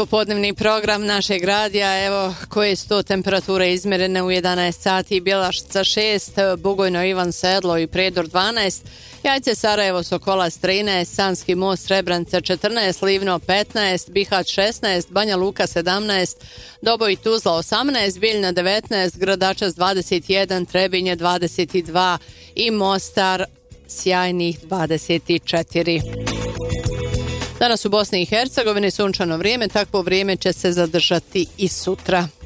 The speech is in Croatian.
popodnevni program našeg radija. Evo koje su to temperature izmjerene u 11 sati. Bjelašca 6, Bugojno, Ivan Sedlo i Prijedor 12, Jajce, Sarajevo, Sokolac 13, Sanski Most, Srebrenica 14, Livno 15, Bihać 16, Banja Luka 17, Doboj i Tuzla 18, Bijeljina 19, Gradačac 21, Trebinje 22 i Mostar sjajnih 24. Danas u Bosni i Hercegovini sunčano vrijeme, takvo vrijeme će se zadržati i sutra.